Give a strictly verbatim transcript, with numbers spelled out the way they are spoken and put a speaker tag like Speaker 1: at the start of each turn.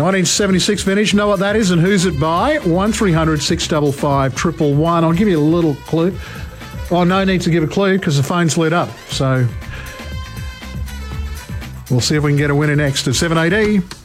Speaker 1: nineteen seventy-six vintage. Know what that is and who's it by? one three hundred six five five, triple one. I'll give you a little clue. Oh, no need to give a clue because the phone's lit up. So we'll see if we can get a winner next at seven eighty.